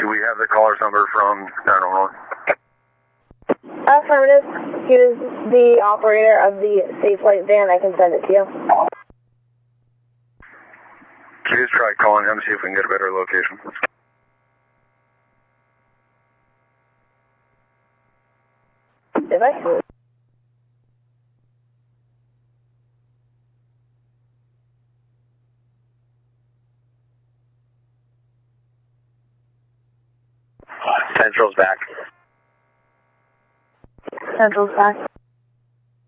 we have the caller's number from 911? Affirmative. He was the operator of the Safe Light van. I can send it to you. Please try calling him, see if we can get a better location. Device. Central's back. Central's back.